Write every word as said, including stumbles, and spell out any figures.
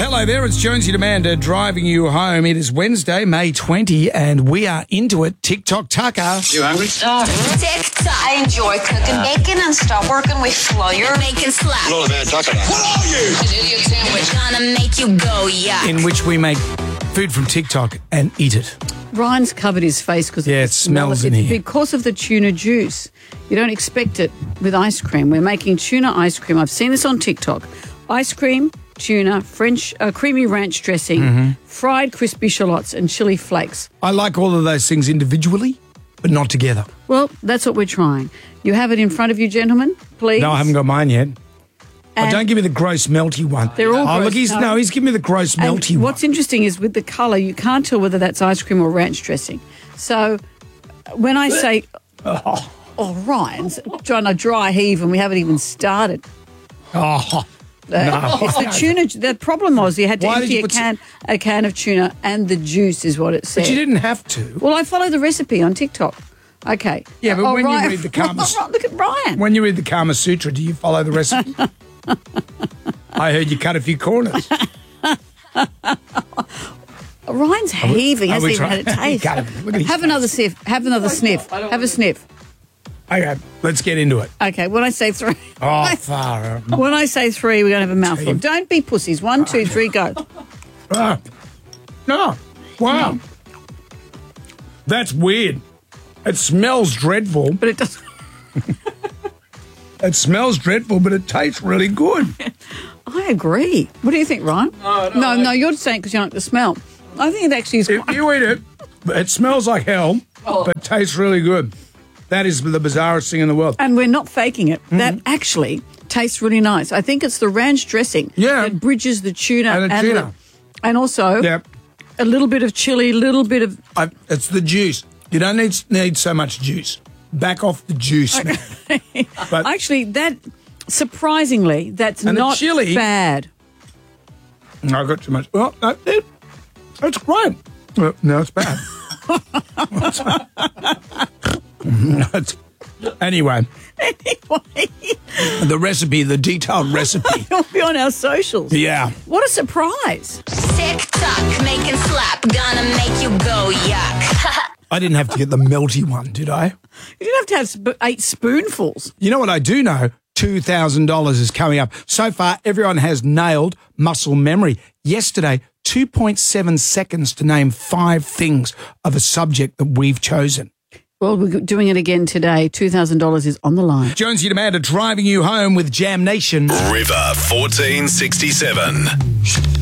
Hello there, it's Jonesy Demander driving you home. It is Wednesday, May twentieth, and we are into it. TikTok Tucker. You hungry? Oh, TikTok. I enjoy cooking bacon and stop working with flour. Bacon slap. Hello there, Tucker. What are you? An idiot sandwich. Gonna make you go, yeah. In which we make food from TikTok and eat it. Ryan's covered his face because Yeah, it smells in it's here. because of the tuna juice. You don't expect it with ice cream. We're making tuna ice cream. I've seen this on TikTok. Ice cream, tuna, French uh, creamy ranch dressing, Mm-hmm. fried crispy shallots, and chili flakes. I like all of those things individually, but not together. Well, that's what we're trying. You have it in front of you, gentlemen, please. No, I haven't got mine yet. Oh, And- don't give me the gross melty one. They're all Oh, gross, look, he's, no. no, he's giving me the gross And melty one. what's interesting is with the colour, you can't tell whether that's ice cream or ranch dressing. So when I say, oh, Ryan's trying to dry heave and we haven't even started. Oh, Uh, It's the tuna. The problem was you had to Why did empty you a put can, a can of tuna and the juice is what it said. but you didn't have to. Well, I follow the recipe on TikTok. Okay. Yeah, but Oh, when you Ryan- read the Kama- Look at Ryan. When you read the Kama Sutra, do you follow the recipe? I heard you cut a few corners. Ryan's heaving. are Hasn't we even had a trying- taste. Cut him. Look at his Have face. another sniff. Have another sniff. Have a sniff. Okay, let's get into it. Okay. When I say three. Oh, far out. When I say three, we're going to have a mouthful. Team. Don't be pussies. One, two, three, go. Ah. No. Wow. That's weird. It smells dreadful. But it doesn't. It smells dreadful, but it tastes really good. I agree. What do you think, Ryan? No, no, no, no you're saying because you don't like the smell. I think it actually is. If Quite, you eat it, it smells like hell, Oh. but it tastes really good. That is the bizarrest thing in the world. and we're not faking it. Mm-hmm. That actually tastes really nice. I think it's the ranch dressing Yeah. that bridges the tuna And the tuna. and also Yeah, a little bit of chili, a little bit of. I, it's the juice. You don't need need so much juice. Back off the juice, man. But Actually, that surprisingly, that's And the not chili- bad. No, I got too much. Well, no, it, it's great. Well, no, it's bad. No, it's- anyway, Anyway, the recipe, the detailed recipe. it'll be on our socials. Yeah. What a surprise! TikTok, making slap. Gonna make you go, yuck. I didn't have to get the melty one, did I? You didn't have to have sp- eight spoonfuls. You know what I do know? two thousand dollars is coming up. So far, everyone has nailed muscle memory. Yesterday, two point seven seconds to name five things of a subject that we've chosen. Well, we're doing it again today. two thousand dollars is on the line. Jonesy Demander driving you home with Jam Nation. River fourteen sixty-seven.